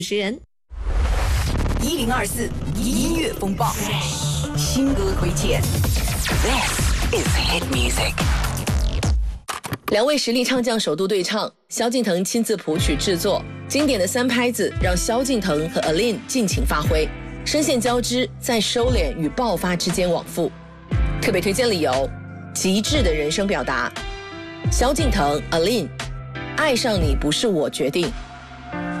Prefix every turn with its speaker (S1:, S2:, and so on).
S1: 持人。
S2: 1024音乐风暴，新歌推荐。This is hit music。
S3: 两位实力唱将首度对唱，萧敬腾亲自谱曲制作，经典的三拍子让萧敬腾和 Alin 尽情发挥，声线交织，在收敛与爆发之间往复。特别推荐理由：极致的人生表达。萧敬腾 Alin， 爱上你不是我决定。